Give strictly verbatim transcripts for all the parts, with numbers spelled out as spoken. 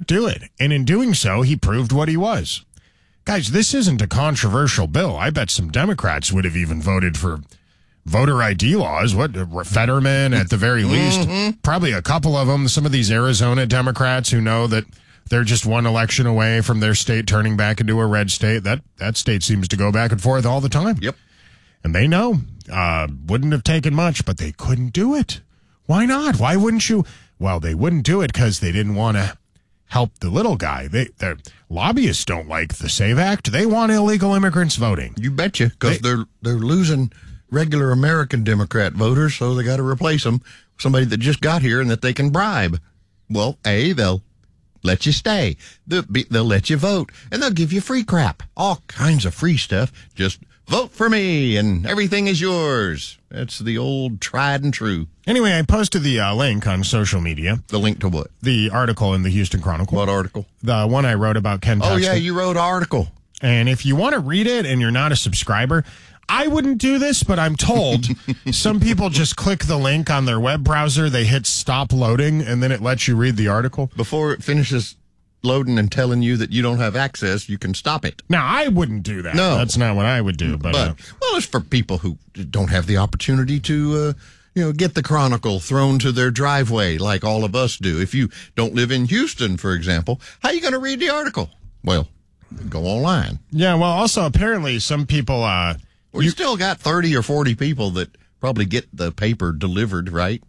do it. And in doing so, he proved what he was. Guys, this isn't a controversial bill. I bet some Democrats would have even voted for voter I D laws. What, Fetterman at the very least? Mm-hmm. Probably a couple of them. Some of these Arizona Democrats who know that they're just one election away from their state turning back into a red state. That that state seems to go back and forth all the time. Yep. And they know. Uh, wouldn't have taken much, but they couldn't do it. Why not? Why wouldn't you? Well, they wouldn't do it because they didn't want to help the little guy. They, their lobbyists don't like the SAVE Act. They want illegal immigrants voting. You betcha, because they, they're they're losing regular American Democrat voters, so they got to replace them with somebody that just got here and that they can bribe. Well, A, they'll let you stay. They'll, be, they'll let you vote, and they'll give you free crap, all kinds of free stuff. Just vote for me, and everything is yours. That's the old tried and true. Anyway, I posted the uh, link on social media. The link to what? The article in the Houston Chronicle. What article? The one I wrote about Ken Paxton. Oh, yeah, you wrote an article. And if you want to read it and you're not a subscriber, I wouldn't do this, but I'm told some people just click the link on their web browser, they hit stop loading, and then it lets you read the article. Before it finishes loading and telling you that you don't have access, you can stop it. Now, I wouldn't do that. No. That's not what I would do. But, but uh, well, it's for people who don't have the opportunity to, uh, you know, get the Chronicle thrown to their driveway like all of us do. If you don't live in Houston, for example, how are you going to read the article? Well, go online. Yeah, well, also, apparently some people... Uh, well, you still got thirty or forty people that probably get the paper delivered, right?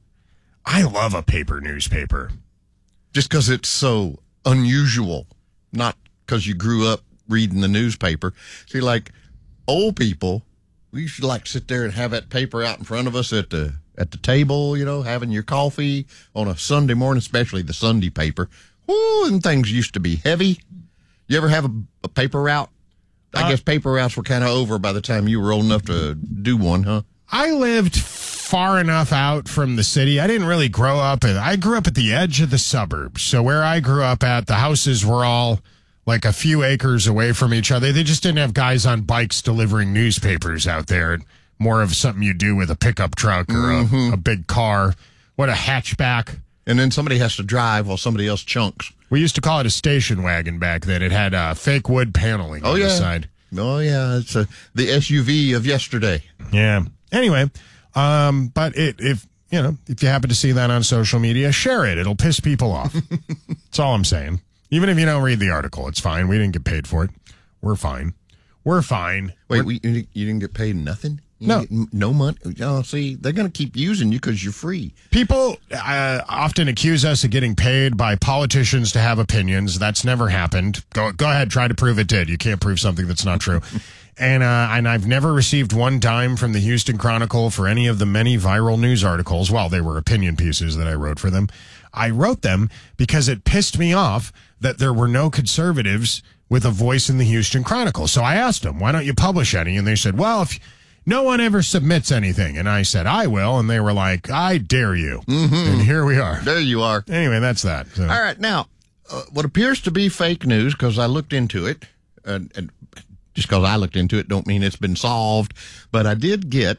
I love a paper newspaper. Just because it's so unusual, not because you grew up reading the newspaper. See, like old people, we used to like sit there and have that paper out in front of us at the at the table, you know, having your coffee on a Sunday morning, especially the Sunday paper. Woo, and things used to be heavy. You ever have a, a paper route? I uh, guess paper routes were kind of over by the time you were old enough to do one, huh? I lived far enough out from the city. I didn't really grow up. At, I grew up at the edge of the suburbs. So where I grew up at, the houses were all like a few acres away from each other. They just didn't have guys on bikes delivering newspapers out there. More of something you do with a pickup truck or mm-hmm. a, a big car. What a hatchback. And then somebody has to drive while somebody else chunks. We used to call it a station wagon back then. It had uh, fake wood paneling oh, on yeah. the side. Oh, yeah. It's a, the S U V of yesterday. Yeah. Anyway, um, but it, if, you know, if you happen to see that on social media, share it. It'll piss people off. That's all I'm saying. Even if you don't read the article, it's fine. We didn't get paid for it. We're fine. We're fine. Wait, We're, we, you didn't get paid nothing? You no. Get no money? Oh, see, they're going to keep using you because you're free. People uh, often accuse us of getting paid by politicians to have opinions. That's never happened. Go go ahead, try to prove it did. You can't prove something that's not true. and uh, and I've never received one dime from the Houston Chronicle for any of the many viral news articles. Well, they were opinion pieces that I wrote for them. I wrote them because it pissed me off that there were no conservatives with a voice in the Houston Chronicle. So I asked them, why don't you publish any? And they said, well, if no one ever submits anything. And I said, I will. And they were like, I dare you. Mm-hmm. And here we are. There you are. Anyway, that's that. So. All right. Now, uh, what appears to be fake news, because I looked into it, and, and just because I looked into it don't mean it's been solved, but I did get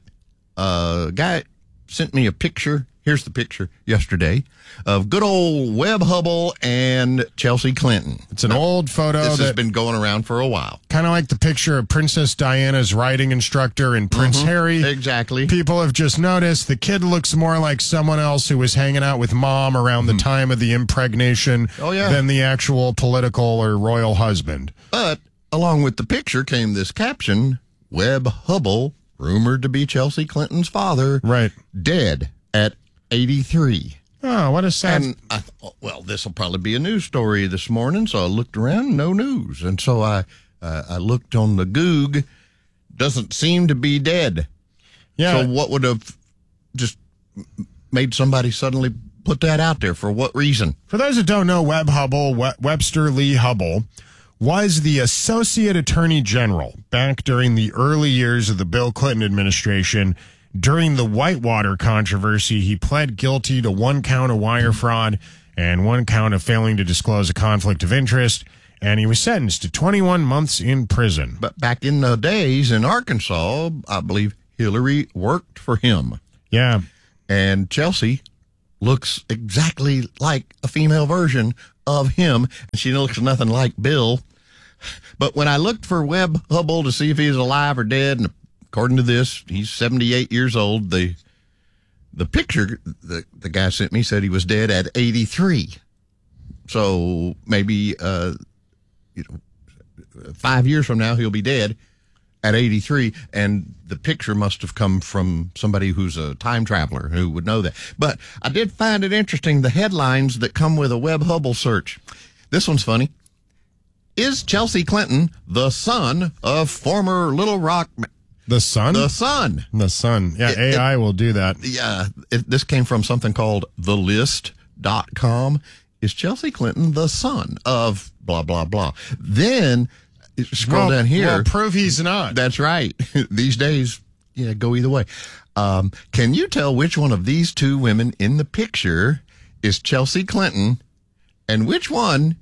uh, a guy sent me a picture. Here's the picture yesterday of good old Webb Hubbell and Chelsea Clinton. It's an now, old photo this that has been going around for a while. Kind of like the picture of Princess Diana's riding instructor and Prince mm-hmm. Harry. Exactly. People have just noticed the kid looks more like someone else who was hanging out with mom around mm-hmm. the time of the impregnation oh, yeah. than the actual political or royal husband. But along with the picture came this caption, Webb Hubbell, rumored to be Chelsea Clinton's father, right, dead at eighty-three. Oh, what a sad... And I thought, well, this will probably be a news story this morning, so I looked around, no news. And so I uh, I looked on the Goog, doesn't seem to be dead. Yeah. So what would have just made somebody suddenly put that out there? For what reason? For those that don't know, Webb Hubbell, We- Webster Lee Hubbell, was the Associate Attorney General back during the early years of the Bill Clinton administration. During the Whitewater controversy, he pled guilty to one count of wire fraud and one count of failing to disclose a conflict of interest, and he was sentenced to twenty-one months in prison. But back in the days in Arkansas, I believe Hillary worked for him. Yeah. And Chelsea looks exactly like a female version of him, and she looks nothing like Bill. But when I looked for Webb Hubbell to see if he was alive or dead, and according to this, he's seventy-eight years old, the the picture the, the guy sent me said he was dead at eighty-three. So maybe uh, you know, five years from now, he'll be dead at eighty-three, and the picture must have come from somebody who's a time traveler who would know that. But I did find it interesting, the headlines that come with a Webb Hubbell search. This one's funny. Is Chelsea Clinton the son of former Little Rock? The son? The son. The son. Yeah, It- A I it- will do that. Yeah, it, this came from something called the list dot com. Is Chelsea Clinton the son of blah, blah, blah? Then scroll well, down here. Well, prove he's not. That's right. These days, yeah, go either way. Um, can you tell which one of these two women in the picture is Chelsea Clinton and which one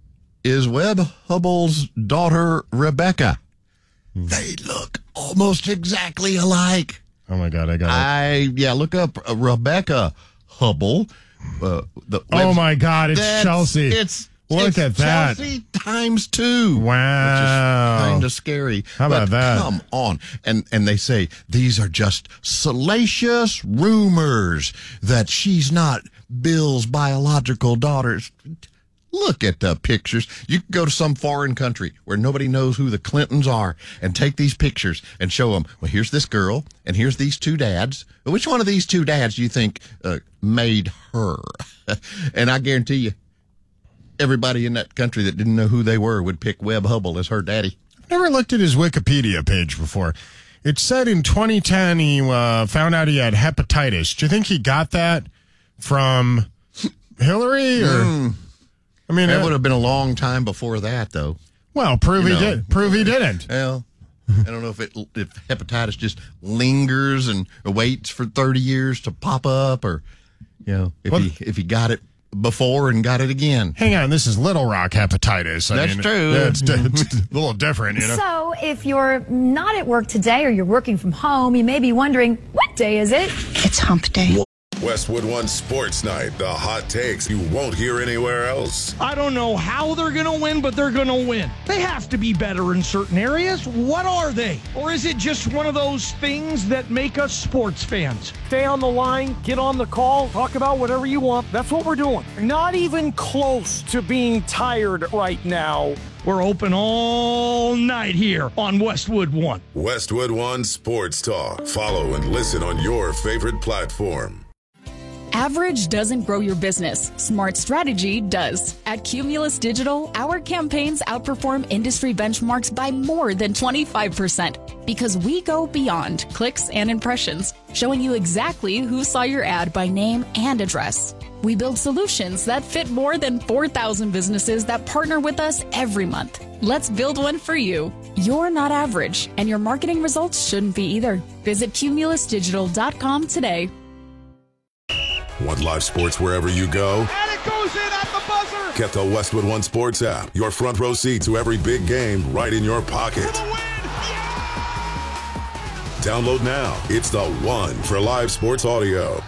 is Webb Hubbell's daughter, Rebecca? Hmm. They look almost exactly alike. Oh, my God. I got it. I, yeah, look up uh, Rebecca Hubbell. Uh, the Oh, my God. It's That's- Chelsea. It's Look it's at that. Chelsea times two. Wow. Which is kind of scary. How about but that? Come on. And and they say these are just salacious rumors that she's not Bill's biological daughter. Look at the pictures. You can go to some foreign country where nobody knows who the Clintons are and take these pictures and show them, well, here's this girl and here's these two dads. Which one of these two dads do you think uh, made her? And I guarantee you, everybody in that country that didn't know who they were would pick Webb Hubbell as her daddy. Never looked at his Wikipedia page before. It said in twenty ten he uh, found out he had hepatitis. Do you think he got that from Hillary? Or Mm. I mean, That uh, would have been a long time before that, though. well, prove you he know. did. Prove he didn't. Well, I don't know if it if hepatitis just lingers and waits for thirty years to pop up, or you know, if Well- he if he got it before and got it again. Hang on, this is Little Rock hepatitis. I That's mean, true. yeah, It's, it's a little different, you know. So, if you're not at work today or you're working from home, you may be wondering, what day is it? It's hump day. Westwood One Sports Night, the hot takes you won't hear anywhere else. I don't know how they're going to win, but they're going to win. They have to be better in certain areas. What are they? Or is it just one of those things that make us sports fans? Stay on the line, get on the call, talk about whatever you want. That's what we're doing. Not even close to being tired right now. We're open all night here on Westwood One. Westwood One Sports Talk. Follow and listen on your favorite platform. Average doesn't grow your business. Smart strategy does. At Cumulus Digital, our campaigns outperform industry benchmarks by more than twenty-five percent because we go beyond clicks and impressions, showing you exactly who saw your ad by name and address. We build solutions that fit more than four thousand businesses that partner with us every month. Let's build one for you. You're not average, and your marketing results shouldn't be either. Visit cumulus digital dot com today. Want live sports wherever you go? And it goes in at the buzzer. Get the Westwood One Sports app. Your front row seat to every big game right in your pocket. Download now. It's the one for live sports audio.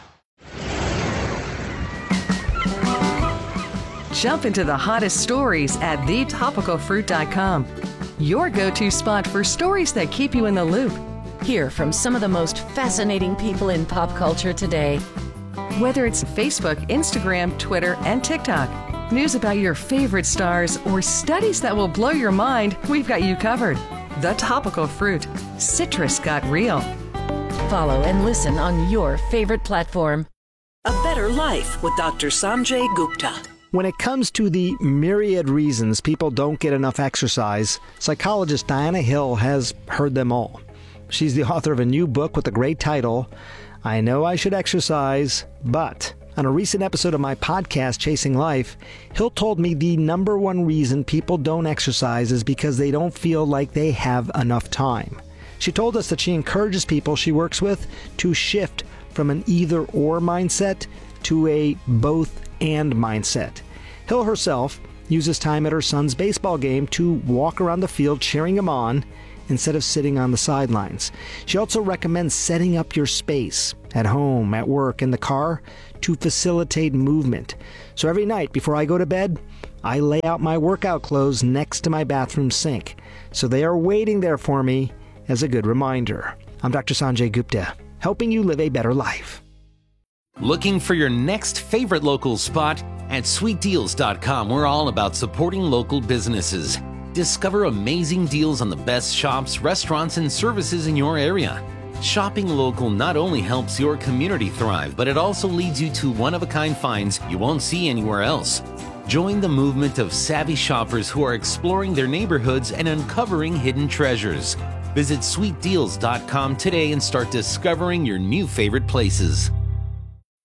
Jump into the hottest stories at the topical fruit dot com. Your go-to spot for stories that keep you in the loop. Hear from some of the most fascinating people in pop culture today. Whether it's Facebook, Instagram, Twitter, and TikTok, news about your favorite stars, or studies that will blow your mind, we've got you covered. The Topical Fruit. Citrus got real. Follow and listen on your favorite platform. A Better Life with Doctor Sanjay Gupta. When it comes to the myriad reasons people don't get enough exercise, psychologist Diana Hill has heard them all. She's the author of a new book with the great title, I Know I Should Exercise, But. On a recent episode of my podcast, Chasing Life, Hill told me the number one reason people don't exercise is because they don't feel like they have enough time. She told us that she encourages people she works with to shift from an either-or mindset to a both-and mindset. Hill herself uses time at her son's baseball game to walk around the field cheering him on instead of sitting on the sidelines. She also recommends setting up your space at home, at work, in the car to facilitate movement. So every night before I go to bed, I lay out my workout clothes next to my bathroom sink, so they are waiting there for me as a good reminder. I'm Doctor Sanjay Gupta, helping you live a better life. Looking for your next favorite local spot? At sweet deals dot com, we're all about supporting local businesses. Discover amazing deals on the best shops, restaurants, and services in your area. Shopping local not only helps your community thrive, but it also leads you to one-of-a-kind finds you won't see anywhere else. Join the movement of savvy shoppers who are exploring their neighborhoods and uncovering hidden treasures. Visit sweet deals dot com today and start discovering your new favorite places.